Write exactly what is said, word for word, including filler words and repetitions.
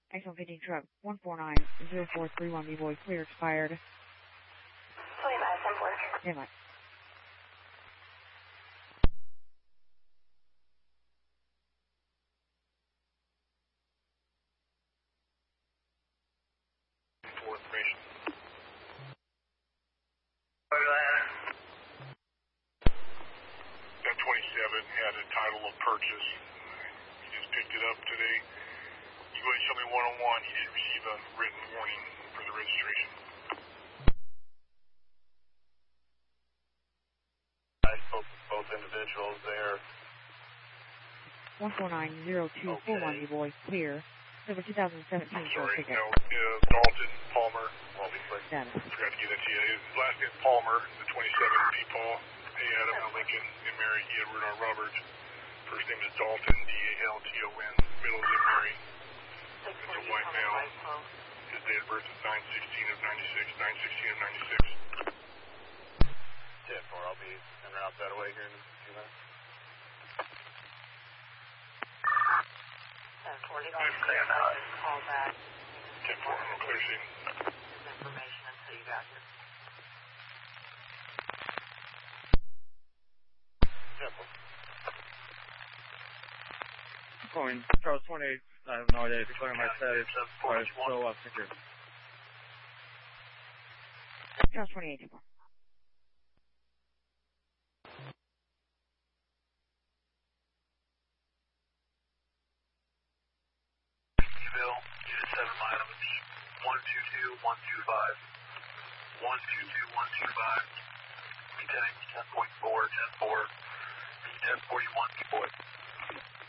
X one fifteen truck, one four nine zero four three one, B-boy, clear, expired. twenty-five, ten four. ten five. twenty-seven had a title of purchase. He just picked it up today. You go ahead and show me one-on-one. He did receive a written warning for the registration. I spoke with both individuals there. one four nine zero two four one, B-boy, clear. Over two thousand seventeen Sorry, ticket. no, uh, Dalton Palmer. Well, we Got it. forgot to give that to you. His last name Palmer, the twenty-seven, B. Paul, A. Adam, L. Lincoln, and Mary, E. Edward, R. Robert. First name is Dalton, D A L T O N. Middle is Mary. It's a white male. His date of birth is nine sixteen of ninety-six, nine sixteen of ninety-six. ten four, I'll be en route that way here in a few minutes. ten four, you don't clear now. Call back. ten four, I'm clear scene. His information until you got here. ten four. Calling Charles twenty-eight, I have no idea, declaring my status, but it's still up, thank you. Charles twenty-eight. Bill, unit seven items, one two two one two five, one two two one two five, Lieutenant ten point four, ten four, ten forty-one, boy.